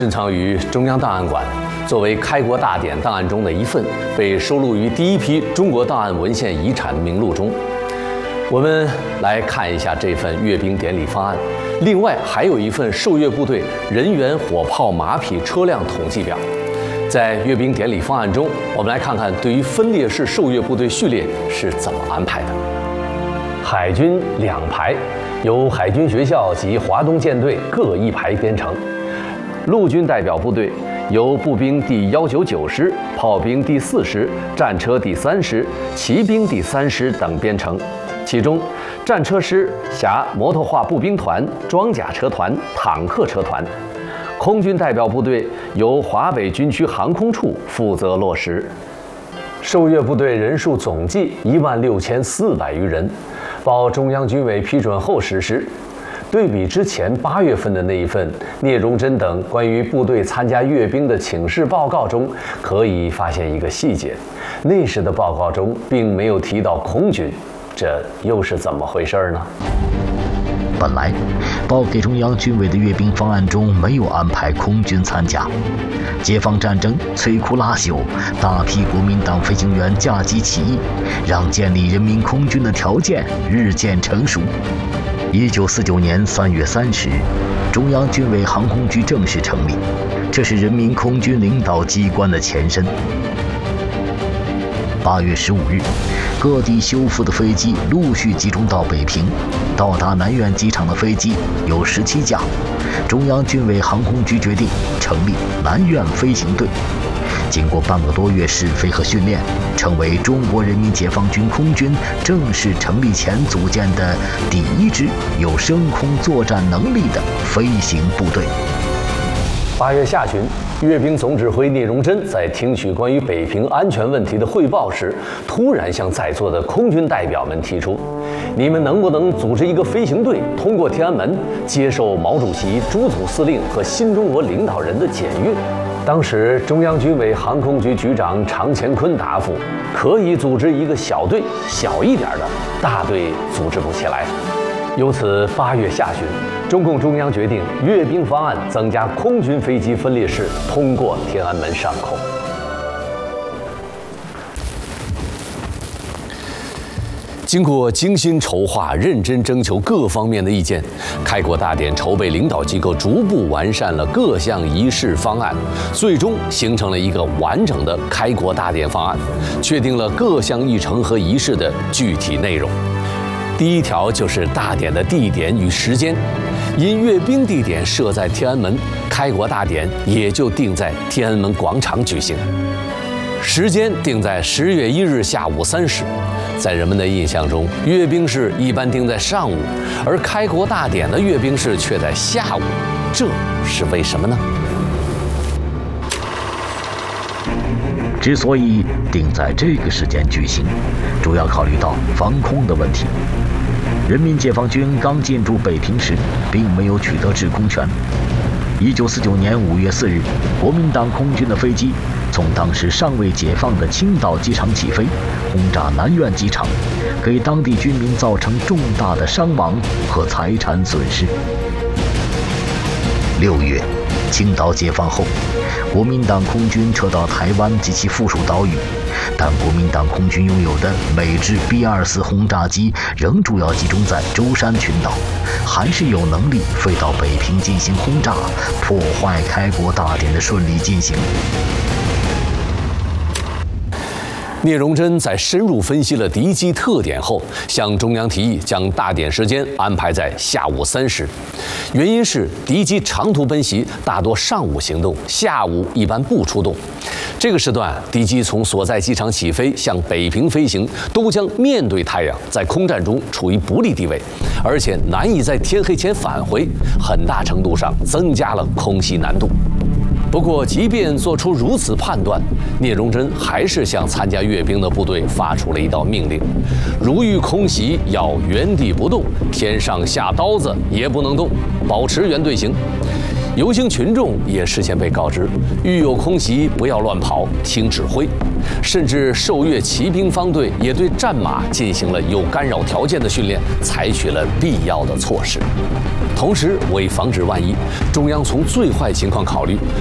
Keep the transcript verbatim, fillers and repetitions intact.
珍藏于中央档案馆，作为开国大典档案中的一份，被收录于第一批中国档案文献遗产名录中。我们来看一下这份阅兵典礼方案。另外还有一份受阅部队人员、火炮、马匹、车辆统计表。在阅兵典礼方案中，我们来看看对于分列式受阅部队序列是怎么安排的。海军两排，由海军学校及华东舰队各一排编成。陆军代表部队由步兵第一九九师、炮兵第四师、战车第三师、骑兵第三师等编成。其中，战车师辖摩托化步兵团、装甲车团、坦克车团。空军代表部队由华北军区航空处负责落实。受阅部队人数总计一万六千四百余人，报中央军委批准后实施。对比之前八月份的那一份聂荣臻等关于部队参加阅兵的请示报告中，可以发现一个细节：那时的报告中并没有提到空军，这又是怎么回事呢？ 本来，报给中央军委的阅兵方案中没有安排空军参加。解放战争摧枯拉朽，大批国民党飞行员架机起义，让建立人民空军的条件日渐成熟。一九四九年三月三十日，中央军委航空局正式成立，这是人民空军领导机关的前身。八月十五日，各地修复的飞机陆续集中到北平，到达南苑机场的飞机有十七架。中央军委航空局决定成立南苑飞行队。经过半个多月试飞和训练，成为中国人民解放军空军正式成立前组建的第一支有升空作战能力的飞行部队。 八月下旬，阅兵总指挥聂荣臻在听取关于北平安全问题的汇报时，突然向在座的空军代表们提出：“你们能不能组织一个飞行队，通过天安门接受毛主席、朱总司令和新中国领导人的检阅？”当时，中央军委航空局局长常乾坤答复：“可以组织一个小队，小一点的，大队组织不起来。”由此，八月下旬，中共中央决定阅兵方案增加空军飞机分列式通过天安门上空。经过精心筹划、认真征求各方面的意见，开国大典筹备领导机构逐步完善了各项仪式方案，最终形成了一个完整的开国大典方案，确定了各项议程和仪式的具体内容。第一条就是大典的地点与时间，因阅兵地点设在天安门，开国大典也就定在天安门广场举行。时间定在十月一日下午三时。在人们的印象中，阅兵式一般定在上午，而开国大典的阅兵式却在下午，这是为什么呢？ 之所以定在这个时间举行，主要考虑到防空的问题。人民解放军刚进驻北平时，并没有取得制空权。一九四九年五月四日，国民党空军的飞机从当时尚未解放的青岛机场起飞，轰炸南苑机场，给当地居民造成重大的伤亡和财产损失。六月，青岛解放后，国民党空军撤到台湾及其附属岛屿，但国民党空军拥有的美制 B 二四 轰炸机仍主要集中在舟山群岛，还是有能力飞到北平进行轰炸，破坏开国大典的顺利进行。 聂荣臻在深入分析了敌机特点后，向中央提议将大典时间安排在下午三时。原因是敌机长途奔袭大多上午行动，下午一般不出动。这个时段，敌机从所在机场起飞向北平飞行，都将面对太阳，在空战中处于不利地位，而且难以在天黑前返回，很大程度上增加了空袭难度。不过，即便做出如此判断，聂荣臻还是向参加阅兵的部队发出了一道命令：如遇空袭，要原地不动，天上下刀子也不能动，保持原队形。 游行群众也事先被告知，遇有空袭不要乱跑，听指挥。甚至受阅骑兵方队也对战马进行了有干扰条件的训练，采取了必要的措施。同时，为防止万一，中央从最坏情况考虑，